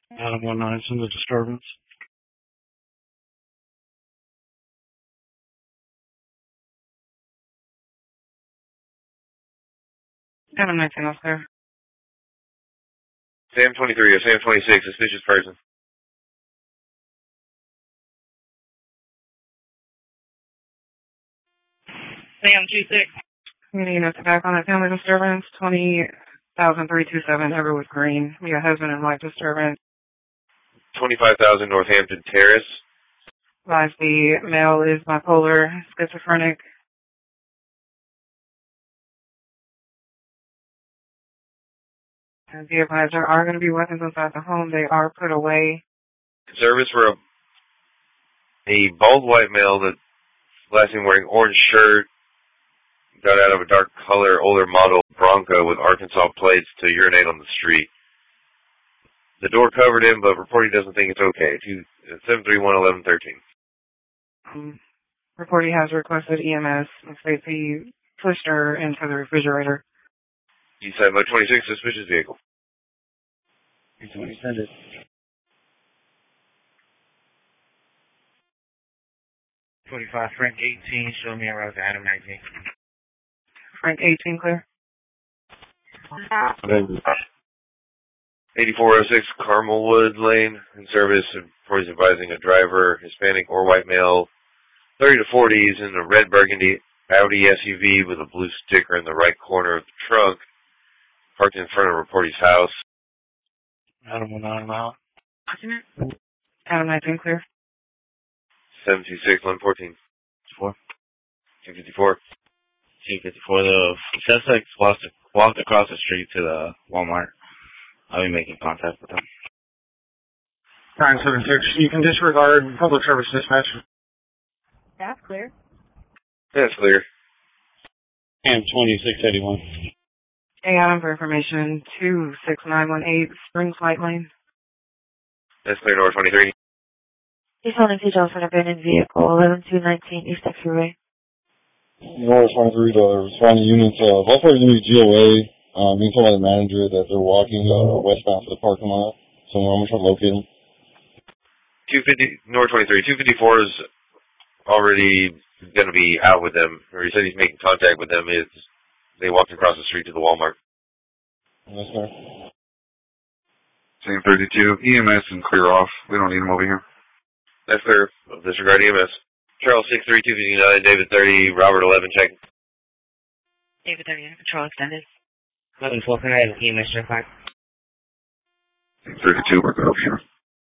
Adam 19, some of the disturbance. Adam 19, that's clear. Sam 23 or Sam 26, suspicious person. Sam 26. Community notes back on a family disturbance, 20,327 Everwood Green. We got husband and wife disturbance. 25,000 Northampton Terrace. Advise the male is bipolar, schizophrenic. And be advised there are going to be weapons inside the home. They are put away. Service for a bald white male that last seen wearing orange shirt, got out of a dark color, older model Bronco with Arkansas plates to urinate on the street. The door covered him, but reporting doesn't think it's okay. 731-1113. Reporting has requested EMS and states he pushed her into the refrigerator. Eastside Mode 26, suspicious vehicle. Send it. $45, Frank 18, show me around to Adam 19. Frank 18, clear. 8406 Carmelwood Lane, in service, reports advising a driver, Hispanic or white male, 30 to 40s, in a red burgundy Audi SUV with a blue sticker in the right corner of the trunk, parked in front of Reporty's house. Adam 19 out. Adam 19, clear. 726, 114. 4. 254. 254, the suspect walked across the street to the Walmart. I'll be making contact with them. 976, you can disregard public service dispatch. That's clear. That's clear. Cam 2681. Hey, Adam, for information, 26918 Springs Light Lane. That's clear, North 23. He's holding two jobs for an abandoned vehicle, 11219 East Expressway. North 23, the responding units, also unit GOA, being told by the manager that they're walking westbound to the parking lot, so I'm trying to locate them. 250, North 23, 254 is already going to be out with them, or he said he's making contact with them. They walked across the street to the Walmart. Yes, sir. Same 32, EMS and clear off. We don't need them over here. That's clear. Disregard EMS. Charles 63259, David 30, Robert 11, check. David 30, control extended. 11-12, EMS check 5. Same 32, we're good over here.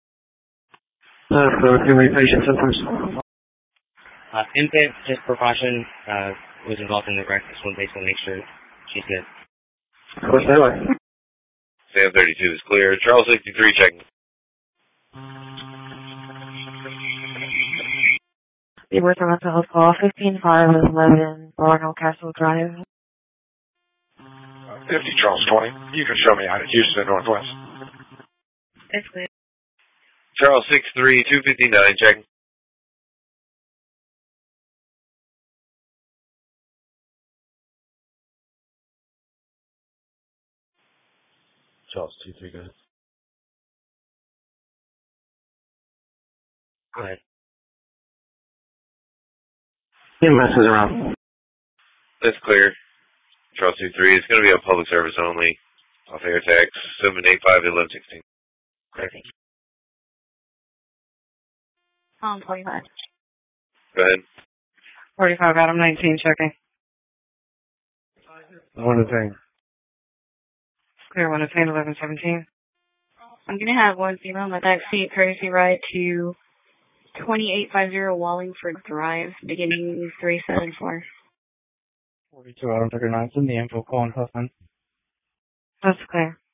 So, too many patient symptoms. Infant, just precaution, was involved in the wreck. Just want to basically make sure she's good. Of course, they were. Sam 32 is clear. Charles 63, check. Be worth a mental health call, 15511 Barnell Castle Drive. 50 Charles 20. You can show me out of Houston Northwest. That's clear. Charles 63, 259, check. Charles 23, go ahead. Go ahead. EMS is around. That's clear. Charles 23, it's going to be a public service only. Off air tax, 785-1116. Clear, thank you. 45. Go ahead. 45, Adam 19, checking. One thing. Clear, 110, 1117. I'm going to have 10 on my backseat courtesy ride to 2850 Wallingford Drive, beginning 374. 42, Adam 39, the info call and Huffman. That's clear.